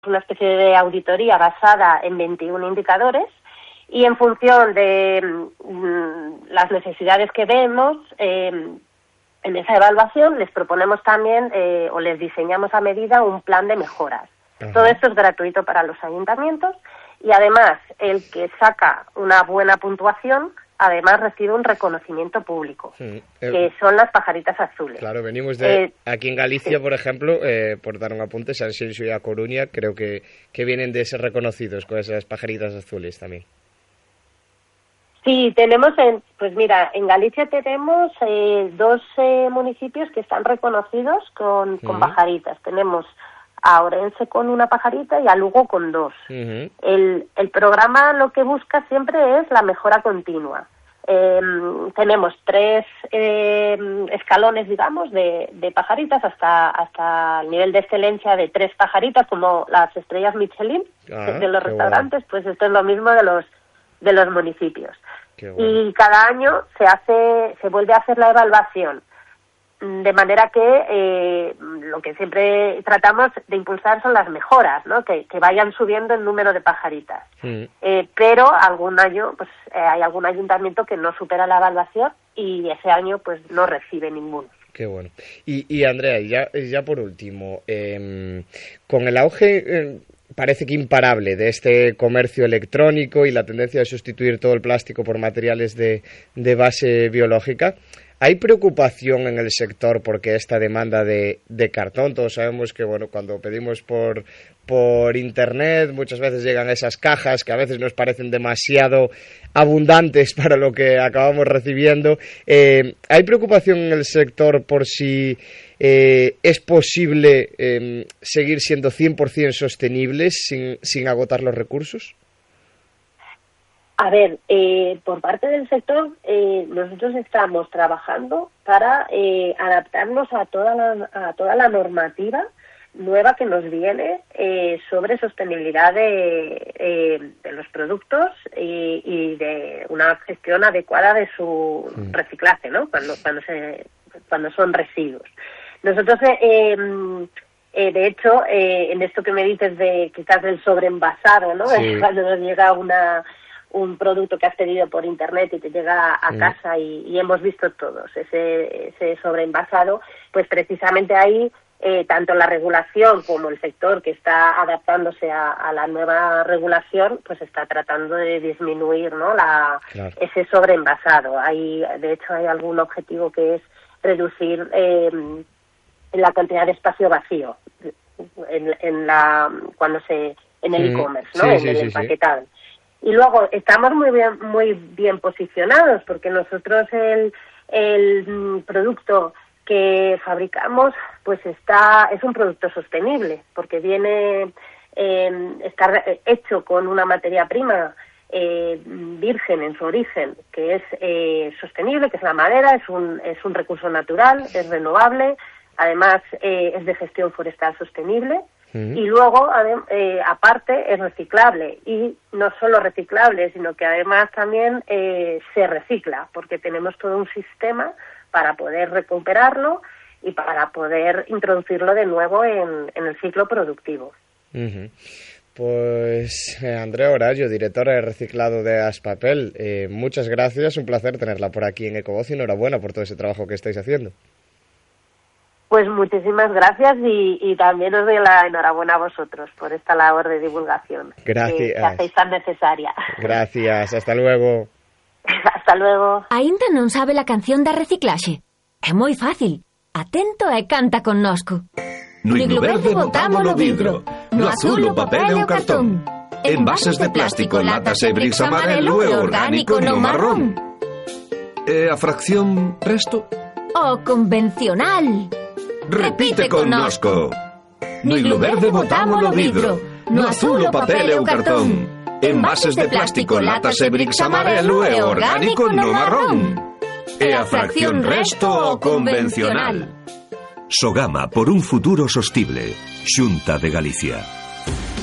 una especie de auditoría basada en 21 indicadores y en función de las necesidades que vemos en esa evaluación les proponemos también o les diseñamos a medida un plan de mejoras. Ajá. Todo esto es gratuito para los ayuntamientos y además el que saca una buena puntuación además recibe un reconocimiento público, que son las pajaritas azules. Claro, venimos de aquí en Galicia, sí. Por ejemplo, por dar un apunte, San Xilxo y A Coruña, creo que vienen de ser reconocidos con esas pajaritas azules también. Sí, tenemos, pues mira, en Galicia tenemos 2 municipios que están reconocidos con pajaritas. Tenemos a Orense con una pajarita y a Lugo con 2. El programa lo que busca siempre es la mejora continua. Tenemos 3 escalones, digamos, de pajaritas hasta el nivel de excelencia de 3 pajaritas, como las estrellas Michelin de los restaurantes, bueno. Pues esto es lo mismo de los municipios. Bueno. Y cada año se vuelve a hacer la evaluación. De manera que lo que siempre tratamos de impulsar son las mejoras, ¿no? Que vayan subiendo el número de pajaritas. Pero algún año pues hay algún ayuntamiento que no supera la evaluación y ese año pues no recibe ninguno. Qué bueno. Y Andrea, ya por último, con el auge parece que imparable de este comercio electrónico y la tendencia de sustituir todo el plástico por materiales de base biológica, ¿hay preocupación en el sector porque esta demanda de cartón? Todos sabemos que bueno, cuando pedimos por internet muchas veces llegan esas cajas que a veces nos parecen demasiado abundantes para lo que acabamos recibiendo. ¿Hay preocupación en el sector por si es posible seguir siendo 100% sostenibles sin agotar los recursos? A ver, por parte del sector, nosotros estamos trabajando para adaptarnos a toda la normativa nueva que nos viene sobre sostenibilidad de los productos y de una gestión adecuada de su reciclaje, ¿no? Cuando son residuos. Nosotros, de hecho, en esto que me dices de quizás del sobreenvasado, ¿no? Sí. Cuando nos llega un producto que has pedido por internet y te llega a casa y hemos visto todos ese sobreenvasado, pues precisamente ahí tanto la regulación como el sector que está adaptándose a la nueva regulación pues está tratando de disminuir, ¿no? Ese sobreenvasado. De hecho hay algún objetivo que es reducir la cantidad de espacio vacío en el e-commerce, ¿no? En el empaquetado. Y luego estamos muy bien posicionados porque nosotros el producto que fabricamos pues es un producto sostenible porque está hecho con una materia prima virgen en su origen que es sostenible, que es la madera, es un recurso natural, es renovable, además es de gestión forestal sostenible. Y luego, aparte, es reciclable. Y no solo reciclable, sino que además también se recicla, porque tenemos todo un sistema para poder recuperarlo y para poder introducirlo de nuevo en el ciclo productivo. Pues Andrea Orallo, directora de reciclado de Aspapel, muchas gracias, un placer tenerla por aquí en Ecovoz y enhorabuena por todo ese trabajo que estáis haciendo. Pues muchísimas gracias y también os doy la enhorabuena a vosotros por esta labor de divulgación. Gracias. Que hacéis tan necesaria. Gracias, hasta luego. Hasta luego. Aínda non sabe la canción da reciclaxe? É moi fácil. Atento e canta connosco. No iglo verde botamos o vidro, no azul o papel e o cartón. Envases de plástico, latas e bricks amarelo e orgánico no marrón. E a fracción resto? O convencional. Repite connosco. No iglo verde botamos o vidro, no azul o papel e o cartón. Envases de plástico, latas e bricks amarelo e orgánico no marrón. E a fracción resto o convencional. Sogama por un futuro sostible. Xunta de Galicia.